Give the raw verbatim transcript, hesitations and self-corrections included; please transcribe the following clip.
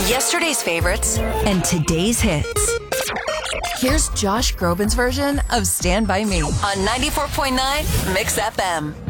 Yesterday's favorites and today's hits. Here's Josh Groban's version of Stand By Me on ninety-four point nine Mix F M.